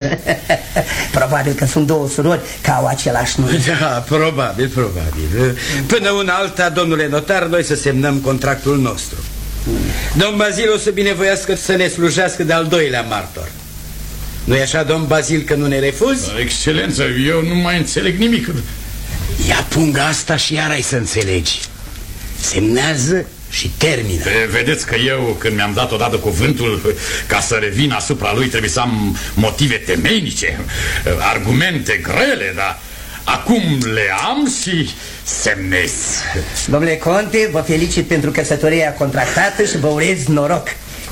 Probabil că sunt două surori care au același nume. Da, probabil. Până una alta, domnule notar, noi să semnăm contractul nostru. Domn Bazil o să binevoiască să ne slujească de-al doilea martor. Nu-i așa, domn Bazil, că nu ne refuzi? Excelență, eu nu mai înțeleg nimic. Ia punga asta și iar ai să înțelegi. Semnează și termină. Vedeți că eu, când mi-am dat odată cuvântul, ca să revin asupra lui, trebuie să am motive temeinice, argumente grele, dar acum le am și semnez. Domnule conte, vă felicit pentru căsătoria contractată și vă urez noroc.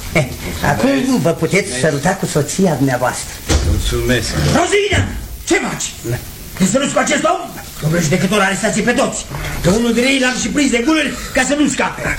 Acum vă puteți săruta cu soția dumneavoastră. Mulțumesc. Rozina! Ce faci? Te săruți cu acest om? Domnule judecător, arestați pe toți. Că unul dintre ei l-am și prins de guleri ca să nu scape.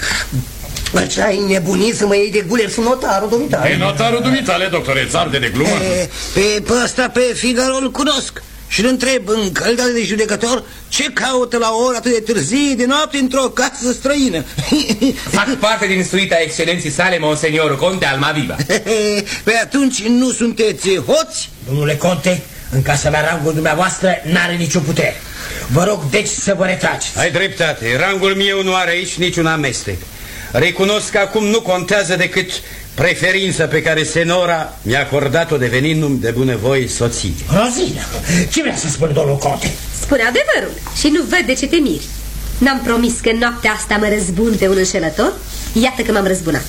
Ce ai nebunit să mă iei de guleri? Sunt notarul dumitale. E notarul dumitale, doctore, ți arde de glumă? Pe ăsta, pe Figaro, îl cunosc. Și îl întreb, în calitate de judecător, ce caută la o oră atât de târzie de noapte într-o casă străină? Fac parte din suita excelenții sale, monseniorul conte Almaviva. Pe atunci nu sunteți hoți? Domnule conte, în casa mea rangul dumneavoastră n-are nicio putere. Vă rog deci să vă retrageți. Ai dreptate, rangul meu nu are aici niciun amestec. Recunosc că acum nu contează decât preferința pe care senora mi-a acordat-o devenindu-mi de bunăvoie soție. Rozina, ce vrea să spun domnul conte? Spune adevărul și nu văd de ce te miri. N-am promis că noaptea asta mă răzbun pe un înșelător? Iată că m-am răzbunat.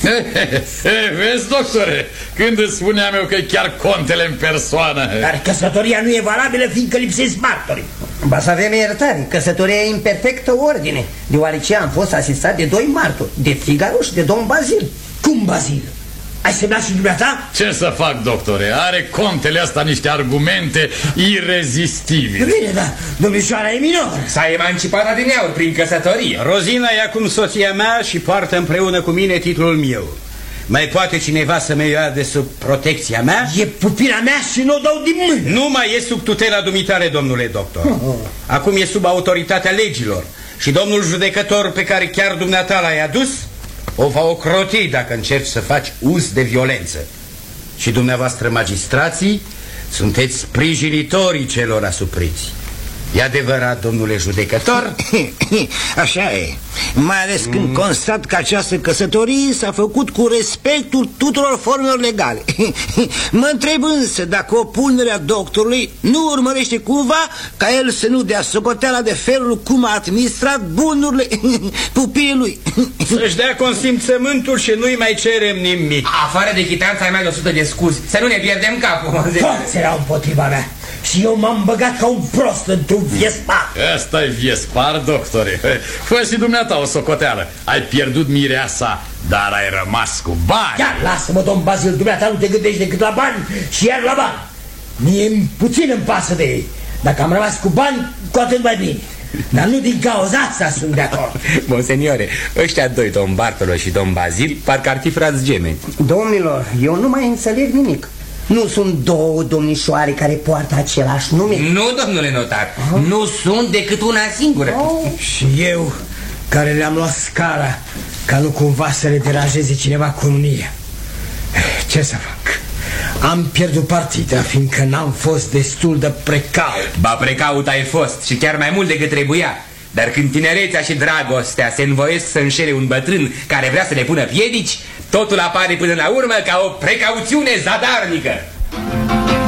Vezi, doctore, când îți spuneam eu că e chiar contele în persoană. Dar căsătoria nu e valabilă fiindcă lipsesc martorii. Ba să avem iertare, căsătoria e în perfectă ordine, deoarece am fost asistat de doi martori, de Figaro și de domn Bazil. Cum Bazil? Ai semnat și dumneata? Ce să fac, doctore? Are contele asta niște argumente irezistibile. Bine, da, domnișoara e minor. S-a emancipat adineauri prin căsătorie. Rozina e acum soția mea și poartă împreună cu mine titlul meu. Mai poate cineva să mă ia de sub protecția mea? E pupila mea și nu o dau din mână. Nu mai e sub tutela dumitare, domnule doctor. Acum e sub autoritatea legilor. Și domnul judecător pe care chiar dumneata l-ai adus o va ocroti dacă încerci să faci uz de violență. Și dumneavoastră, magistrații, sunteți sprijinitorii celor asupriți. E adevărat, domnule judecător? Așa e. Mai ales când constat că această căsătorie s-a făcut cu respectul tuturor formelor legale. Mă întreb însă dacă opunerea doctorului nu urmărește cumva ca el să nu dea socoteala de felul cum a administrat bunurile pupilei lui. Să-și dea consimțământul și nu-i mai cerem nimic. Afară de chitanța ai mai de 100 de scuzi. Să nu ne pierdem capul. Toți erau împotriva mea. Și eu m-am băgat ca un prost într-un viespar. Asta e viespar, doctore. Fă și dumneata o socoteală. Ai pierdut mireasa, dar ai rămas cu bani. Chiar lasă-mă, domn Bazil, dumneata nu te gândești decât la bani și iar la bani. Mie puțin îmi pasă de ei. Dacă am rămas cu bani, cu atât mai bine. Dar nu din cauza asta sunt de acord. Monseniore, ăștia doi, domn Bartolo și domn Bazil, parcă ar fi frați gemeni. Domnilor, eu nu mai înțeleg nimic. Nu sunt două domnișoare care poartă același nume? Nu, domnule notar, nu sunt decât una singură. Și eu, care le-am luat scara, ca nu cumva să le deranjeze cineva cununia. Ce să fac? Am pierdut partida, fiindcă n-am fost destul de precaut. Ba, precaut ai fost și chiar mai mult decât trebuia. Dar când tinerețea și dragostea se învoiesc să înșele un bătrân care vrea să le pună piedici, totul apare până la urmă ca o precauțiune zadarnică.